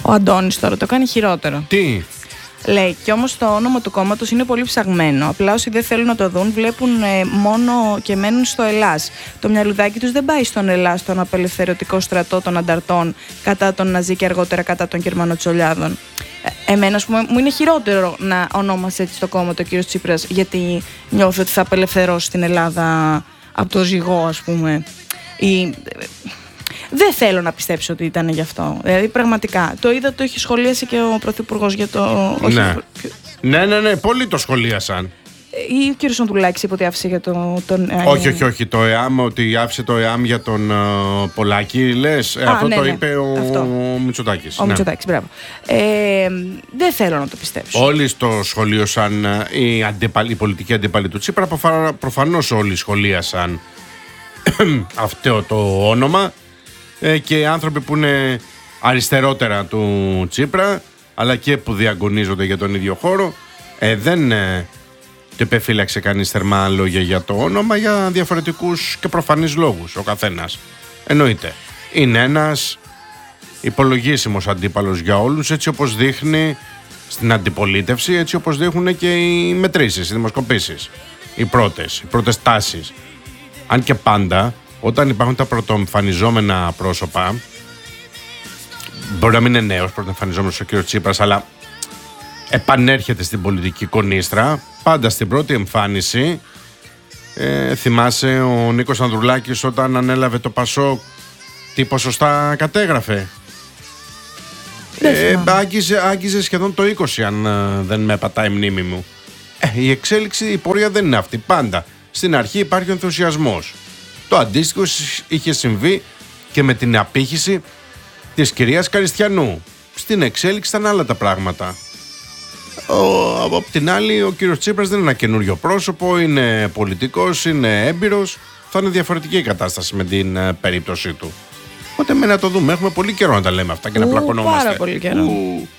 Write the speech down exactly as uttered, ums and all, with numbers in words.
Ο Αντώνης τώρα το κάνει χειρότερο. Τι? Λέει, και όμως το όνομα του κόμματος είναι πολύ ψαγμένο. Απλά όσοι δεν θέλουν να το δουν, βλέπουν ε, μόνο και μένουν στο Ελλάς. Το μυαλουδάκι τους δεν πάει στον Ελλάς, στον απελευθερωτικό στρατό των ανταρτών κατά τον Ναζί και αργότερα κατά των Γερμανοτσολιάδων. Ε, εμένα, ας πούμε, μου είναι χειρότερο να ονόμασε έτσι το κόμμα το κύριο Τσίπρας, γιατί νιώθω ότι θα απελευθερώσει την Ελλάδα από το ζυγό, ας πούμε. Ή, δεν θέλω να πιστέψω ότι ήταν γι' αυτό. Δηλαδή, πραγματικά. Το είδα, το έχει σχολίασει και ο Πρωθυπουργός για το. Ναι. Όχι, ναι, ναι, ναι, πολλοί το σχολίασαν. Ή ο κύριος Ανδρουλάκης είπε ότι άφησε για το, τον. Όχι, όχι, όχι. Το ΕΑΜ, ότι άφησε το ΕΑΜ για τον uh, Πολάκη, λες. Α, αυτό ναι, το ναι. είπε ο, ο Μητσοτάκης. Ο ναι. Μητσοτάκης, μπράβο. Ε, δεν θέλω να το πιστέψω. Όλοι το σχολίασαν, οι, αντίπαλοι, οι πολιτικοί αντίπαλοι του Τσίπρα. Προφανώς όλοι σχολίασαν αυτό το όνομα. Ε, και άνθρωποι που είναι αριστερότερα του Τσίπρα, αλλά και που διαγωνίζονται για τον ίδιο χώρο, ε, δεν ε, το επεφύλαξε κανείς θερμά λόγια για το όνομα, για διαφορετικούς και προφανείς λόγους ο καθένας. Εννοείται. Είναι ένας υπολογίσιμος αντίπαλος για όλους, έτσι όπως δείχνει στην αντιπολίτευση, έτσι όπως δείχνουν και οι μετρήσεις, οι δημοσκοπήσεις, οι πρώτες, οι πρώτες τάσεις. Αν και πάντα, όταν υπάρχουν τα πρωτοεμφανιζόμενα πρόσωπα, μπορεί να μην είναι νέος πρωτοεμφανιζόμενος ο κ. Τσίπρας, αλλά επανέρχεται στην πολιτική κονίστρα, πάντα στην πρώτη εμφάνιση. Ε, θυμάσαι ο Νίκος Ανδρουλάκης όταν ανέλαβε το Πασόκ, τι ποσοστά κατέγραφε? Ε, άγγιζε, άγγιζε σχεδόν το είκοσι, αν ε, δεν με πατάει η μνήμη μου. Ε, η εξέλιξη, η πορεία δεν είναι αυτή. Πάντα στην αρχή υπάρχει ο ενθουσιασμός. Το αντίστοιχο είχε συμβεί και με την απήχηση της κυρίας Καριστιανού. Στην εξέλιξη ήταν άλλα τα πράγματα. Ο, από την άλλη, ο κύριος Τσίπρας δεν είναι ένα καινούριο πρόσωπο, είναι πολιτικός, είναι έμπειρος. Θα είναι διαφορετική η κατάσταση με την ε, περίπτωση του. Οπότε με να το δούμε. Έχουμε πολύ καιρό να τα λέμε αυτά και να πλακωνόμαστε. Πάρα πολύ καιρό. Ου.